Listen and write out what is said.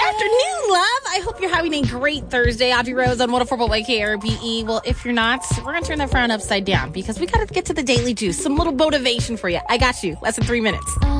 afternoon, love. I hope you're having a great Thursday. Audrey Rose on 104.1 KRBE. Well, if you're not, we're going to turn that frown upside down because we got to get to the daily juice. Some little motivation for you. I got you. Less than 3 minutes.